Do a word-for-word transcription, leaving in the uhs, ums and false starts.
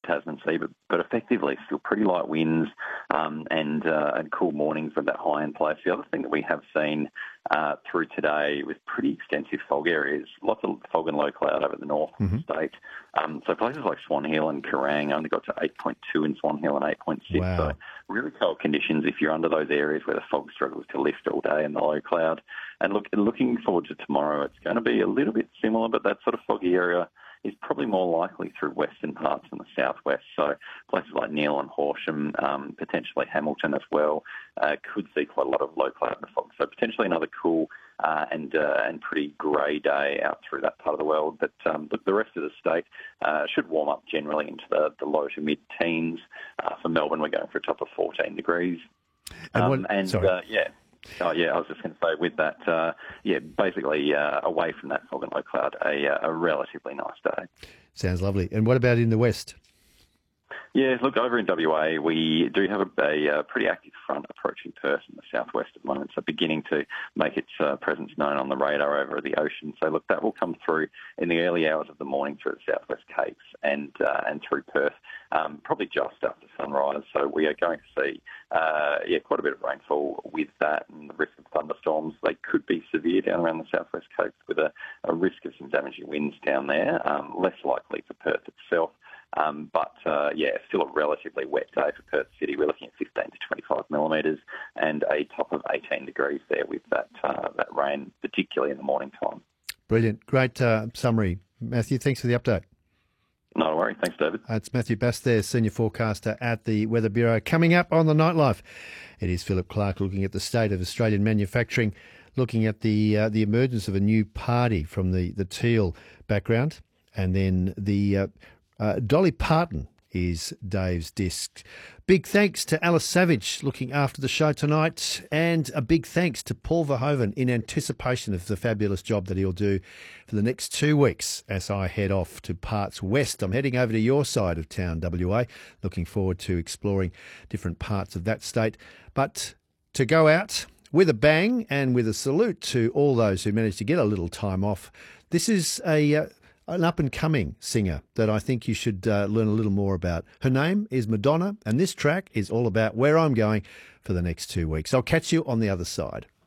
Tasman Sea, but, but effectively still pretty light winds um, and uh, and cool mornings with that high in place. The other thing that we have seen uh, through today was pretty extensive fog areas, lots of fog and low cloud over the north mm-hmm. of the state. Um, so places like Swan Hill and Kerrang only got to eight point two in Swan Hill and eight point six. Wow. So really cold conditions if you're under those areas where the fog struggles to lift all day and the low cloud. And look, looking forward to tomorrow, it's going to be a little bit similar, but that sort of foggy area is probably more likely through western parts than the southwest. So places like Neil and Horsham, um, potentially Hamilton as well, uh, could see quite a lot of low cloud and fog. So potentially another cool uh, and uh, and pretty grey day out through that part of the world. But um, look, the rest of the state uh, should warm up generally into the, the low to mid-teens. Uh, for Melbourne, we're going for a top of fourteen degrees. And, um, what, and uh, yeah. Oh, yeah, I was just going to say with that, uh, yeah, basically uh, away from that fog and low cloud, a, a relatively nice day. Sounds lovely. And what about in the west? Yeah, look, over in W A, we do have a, a, a pretty active front approaching Perth in the southwest at the moment, so beginning to make its uh, presence known on the radar over the ocean. So, look, that will come through in the early hours of the morning through the southwest Capes and uh, and through Perth, um, probably just after sunrise. So we are going to see, uh, yeah, quite a bit of rainfall with that and the risk of thunderstorms. They could be severe down around the southwest Capes with a, a risk of some damaging winds down there, um, less likely for Perth itself. Um, but, uh, yeah, still a relatively wet day for Perth City. We're looking at fifteen to twenty-five millimetres and a top of eighteen degrees there with that uh, that rain, particularly in the morning time. Brilliant. Great uh, summary. Matthew, thanks for the update. No worry. Thanks, David. Uh, it's Matthew Bass there, Senior Forecaster at the Weather Bureau. Coming up on The Nightlife, it is Philip Clark looking at the state of Australian manufacturing, looking at the uh, the emergence of a new party from the, the Teal background, and then the... Uh, Uh, Dolly Parton is Dave's disc. Big thanks to Alice Savage looking after the show tonight, and a big thanks to Paul Verhoeven in anticipation of the fabulous job that he'll do for the next two weeks as I head off to parts west. I'm heading over to your side of town, W A. Looking forward to exploring different parts of that state. But to go out with a bang and with a salute to all those who managed to get a little time off, this is a... Uh, an up-and-coming singer that I think you should uh, learn a little more about. Her name is Madonna, and this track is all about where I'm going for the next two weeks. I'll catch you on the other side.